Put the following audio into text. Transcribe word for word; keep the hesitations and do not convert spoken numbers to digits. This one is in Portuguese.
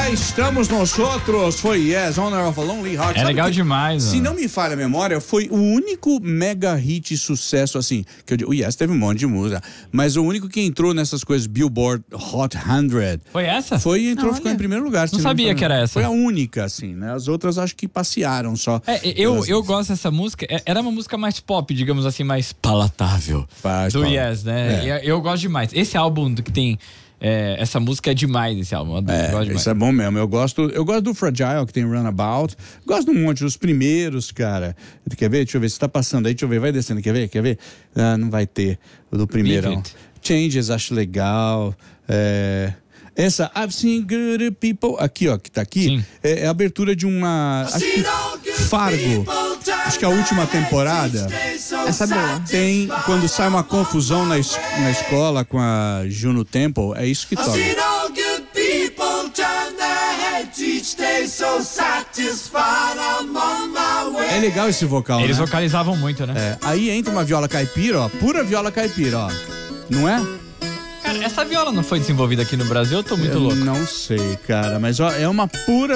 Cá estamos nós outros. Foi Yes, Honor of a Lonely Heart. É Sabe legal que, demais. Se mano. não me falha a memória, foi o único mega hit sucesso assim. Que eu digo, o Yes teve um monte de música, mas o único que entrou nessas coisas Billboard Hot cem. Foi essa? Foi, entrou, Não, ficou olha. em primeiro lugar. Não sabia me que era essa. Foi a única, assim, né? As outras acho que passearam só. É, eu, Pelas- eu gosto dessa música. É- Era uma música mais pop, digamos assim, mais palatável. Faz, do Paulo. Yes, né? É. Eu, eu gosto demais. Esse álbum do que tem. é, essa música é demais, esse álbum. Eu adoro, É, gosto demais. isso é bom mesmo. Eu gosto, eu gosto do Fragile, que tem Runabout. Gosto de um monte dos primeiros, cara. Quer ver? Deixa eu ver se tá passando aí. Deixa eu ver. Vai descendo. Quer ver? Quer ver? Ah, não vai ter. O do primeirão. Leave It. Changes, acho legal. É... Essa I've Seen Good People, aqui ó, que tá aqui, Sim. é, é a abertura de uma, acho que Fargo, acho que a última temporada. Essa é boa. Tem, quando sai uma confusão na, es- na escola com a Juno Temple, é isso que toca. É legal esse vocal, Eles né? vocalizavam muito, né? É, aí entra uma viola caipira, ó, pura viola caipira, ó. Não é? Cara, essa viola não foi desenvolvida aqui no Brasil? Eu tô muito Eu louco. não sei, cara, mas ó, é uma pura